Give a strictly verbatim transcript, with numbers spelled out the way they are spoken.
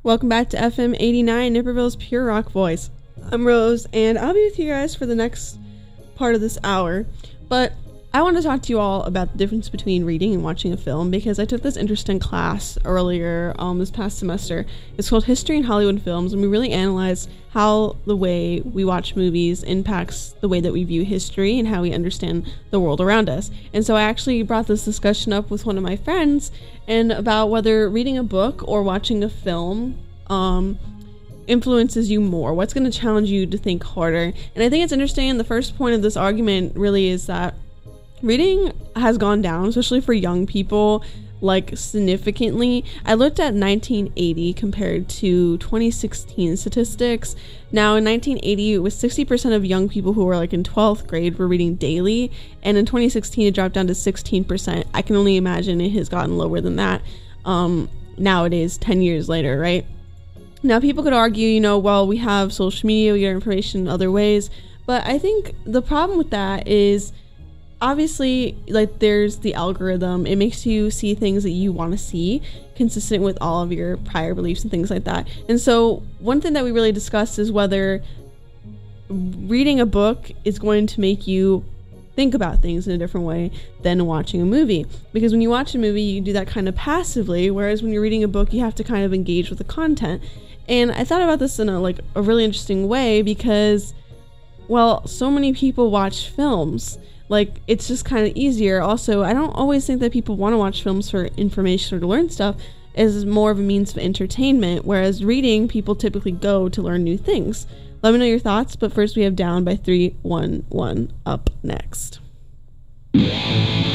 Welcome back to F M eighty-nine, Nipperville's Pure Rock Voice. I'm Rose, and I'll be with you guys for the next part of this hour. But I want to talk to you all about the difference between reading and watching a film, because I took this interesting class earlier um, this past semester. It's called History in Hollywood Films, and we really analyzed how the way we watch movies impacts the way that we view history and how we understand the world around us. And so I actually brought this discussion up with one of my friends and about whether reading a book or watching a film um, influences you more. What's going to challenge you to think harder? And I think it's interesting. The first point of this argument really is that reading has gone down, especially for young people, like significantly. I looked at nineteen eighty compared to twenty sixteen statistics. Now in nineteen eighty, it was sixty percent of young people who were like in twelfth grade were reading daily, and in twenty sixteen it dropped down to sixteen percent. I can only imagine it has gotten lower than that um, nowadays, ten years later, right? Now people could argue, you know, well, we have social media, we get information in other ways, but I think the problem with that is obviously, like, there's the algorithm. It makes you see things that you want to see, consistent with all of your prior beliefs and things like that. And so one thing that we really discussed is whether reading a book is going to make you think about things in a different way than watching a movie. Because when you watch a movie, you do that kind of passively, whereas when you're reading a book, you have to kind of engage with the content. And I thought about this in a like a really interesting way because, well, so many people watch films. Like, it's just kind of easier. Also, I don't always think that people want to watch films for information or to learn stuff. As more of a means of entertainment, whereas reading, people typically go to learn new things. Let me know your thoughts, but first we have Down by three one one up next.